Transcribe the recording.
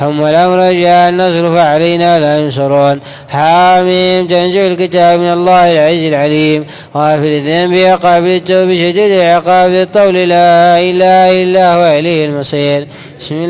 هم الأمر جاء النصر فعلينا لا ينصرون. حاميم تنزيل الكتاب من الله العزيز العليم غافر الذنب قابل التوب شديد العقاب ذي الطول لا إله إلا هو إليه المصير. بسم الله